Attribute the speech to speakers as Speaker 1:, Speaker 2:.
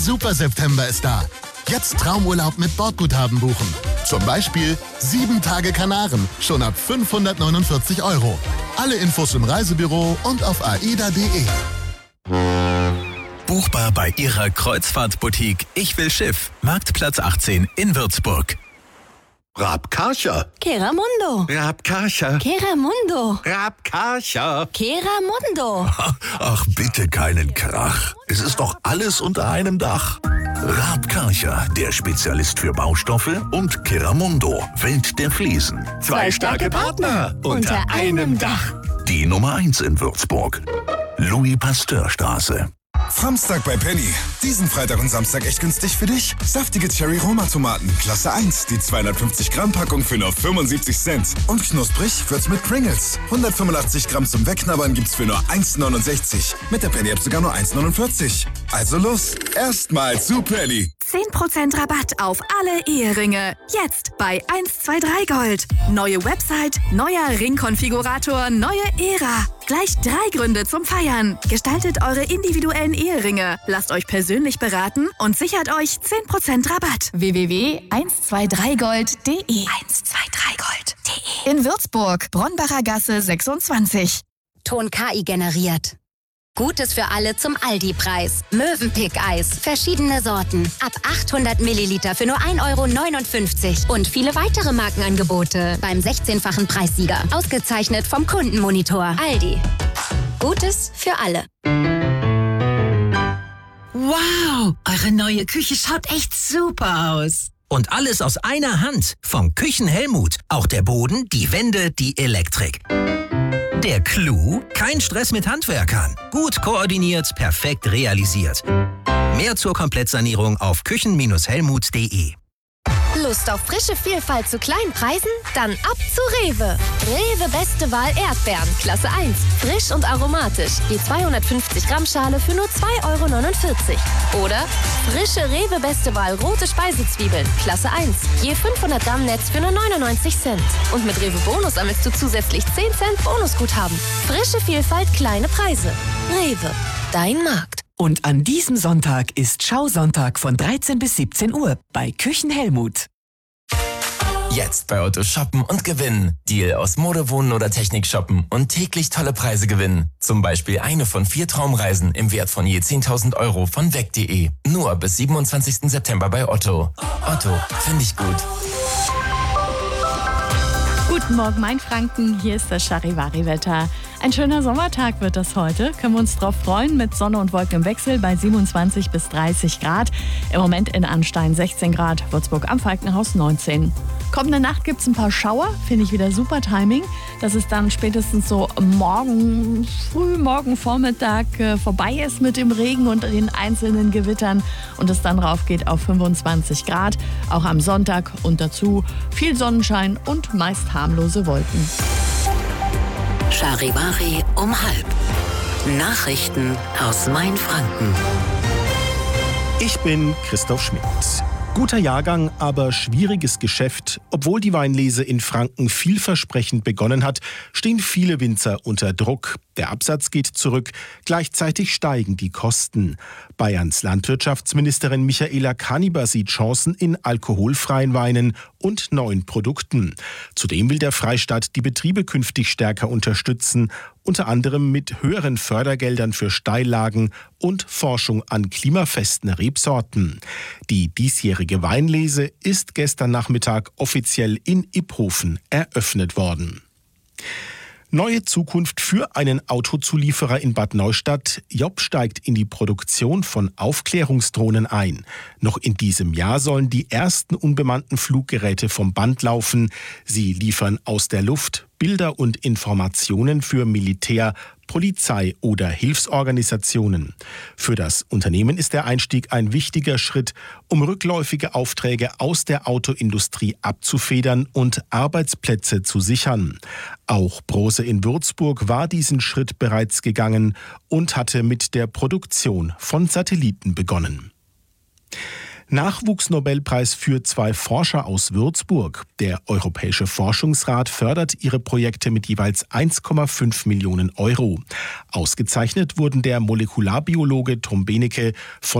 Speaker 1: Super September ist da. Jetzt Traumurlaub mit Bordguthaben buchen. Zum Beispiel 7 Tage Kanaren, schon ab 549 €. Alle Infos im Reisebüro und auf aida.de.
Speaker 2: Buchbar bei Ihrer Kreuzfahrtboutique Ich will Schiff, Marktplatz 18 in Würzburg.
Speaker 3: Rabkarcher.
Speaker 4: Keramundo.
Speaker 3: Rabkarcher.
Speaker 4: Keramundo.
Speaker 3: Rabkarcher.
Speaker 4: Keramundo.
Speaker 2: Ach, bitte keinen Krach. Es ist doch alles unter einem Dach. Rabkarcher, der Spezialist für Baustoffe, und Keramundo, Welt der Fliesen.
Speaker 3: Zwei starke Partner unter einem Dach.
Speaker 2: Die Nummer 1 in Würzburg. Louis-Pasteur-Straße.
Speaker 5: Samstag bei Penny. Diesen Freitag und Samstag echt günstig für dich. Saftige Cherry-Roma-Tomaten, Klasse 1. Die 250 Gramm Packung für nur 75 Cent. Und knusprig wird's mit Pringles. 185 Gramm zum Wegknabbern gibt's für nur 1,69. Mit der Penny-App sogar nur 1,49. Also los, erstmal zu Penny.
Speaker 6: 10% Rabatt auf alle Eheringe. Jetzt bei 123 Gold. Neue Website, neuer Ringkonfigurator, neue Ära. Gleich 3 Gründe zum Feiern. Gestaltet eure individuellen Eheringe. Lasst euch persönlich beraten und sichert euch 10% Rabatt. www.123gold.de 123gold.de In Würzburg, Bronnbacher Gasse 26.
Speaker 7: Ton KI generiert. Gutes für alle zum Aldi-Preis. Mövenpick-Eis. Verschiedene Sorten. Ab 800 Milliliter für nur 1,59 €. Und viele weitere Markenangebote beim 16-fachen Preissieger. Ausgezeichnet vom Kundenmonitor. Aldi. Gutes für alle.
Speaker 8: Wow, eure neue Küche schaut echt super aus. Und alles aus einer Hand. Vom Küchenhelmut. Auch der Boden, die Wände, die Elektrik. Der Clou? Kein Stress mit Handwerkern. Gut koordiniert, perfekt realisiert. Mehr zur Komplettsanierung auf küchen-helmut.de.
Speaker 7: Lust auf frische Vielfalt zu kleinen Preisen? Dann ab zu Rewe. Rewe Beste Wahl Erdbeeren, Klasse 1. Frisch und aromatisch. Die 250 Gramm Schale für nur 2,49 €. Oder frische Rewe Beste Wahl rote Speisezwiebeln, Klasse 1. Je 500 Gramm Netz für nur 99 Cent. Und mit Rewe Bonus sammelst du zusätzlich 10 Cent Bonusguthaben. Frische Vielfalt, kleine Preise. Rewe, dein Markt.
Speaker 9: Und an diesem Sonntag ist Schausonntag von 13 bis 17 Uhr bei Küchenhelmut.
Speaker 10: Jetzt bei Otto shoppen und gewinnen. Deal aus Mode, Wohnen oder Technik shoppen und täglich tolle Preise gewinnen. Zum Beispiel eine von 4 Traumreisen im Wert von je 10.000 € von weg.de. Nur bis 27. September bei Otto. Otto, finde ich gut.
Speaker 11: Guten Morgen, Mainfranken. Hier ist das Charivari-Wetter. Ein schöner Sommertag wird das heute. Können wir uns drauf freuen, mit Sonne und Wolken im Wechsel bei 27 bis 30 Grad. Im Moment in Anstein 16 Grad, Würzburg am Falkenhaus 19. Kommende Nacht gibt es ein paar Schauer, finde ich wieder super Timing. Das ist dann spätestens so morgen Vormittag vorbei ist mit dem Regen und den einzelnen Gewittern und es dann rauf geht auf 25 Grad. Auch am Sonntag und dazu viel Sonnenschein und meist harmlose Wolken.
Speaker 12: Charivari um 12:30. Nachrichten aus Mainfranken.
Speaker 13: Ich bin Christoph Schmidt. Guter Jahrgang, aber schwieriges Geschäft. Obwohl die Weinlese in Franken vielversprechend begonnen hat, stehen viele Winzer unter Druck. Der Absatz geht zurück, gleichzeitig steigen die Kosten. Bayerns Landwirtschaftsministerin Michaela Kaniber sieht Chancen in alkoholfreien Weinen und neuen Produkten. Zudem will der Freistaat die Betriebe künftig stärker unterstützen, unter anderem mit höheren Fördergeldern für Steillagen und Forschung an klimafesten Rebsorten. Die diesjährige Weinlese ist gestern Nachmittag offiziell in Iphofen eröffnet worden. Neue Zukunft für einen Autozulieferer in Bad Neustadt. Job steigt in die Produktion von Aufklärungsdrohnen ein. Noch in diesem Jahr sollen die ersten unbemannten Fluggeräte vom Band laufen. Sie liefern aus der Luft Bilder und Informationen für Militär, Polizei oder Hilfsorganisationen. Für das Unternehmen ist der Einstieg ein wichtiger Schritt, um rückläufige Aufträge aus der Autoindustrie abzufedern und Arbeitsplätze zu sichern. Auch Brose in Würzburg war diesen Schritt bereits gegangen und hatte mit der Produktion von Satelliten begonnen. Nachwuchsnobelpreis für 2 Forscher aus Würzburg. Der Europäische Forschungsrat fördert ihre Projekte mit jeweils 1,5 Millionen €. Ausgezeichnet wurden der Molekularbiologe Tom Benecke von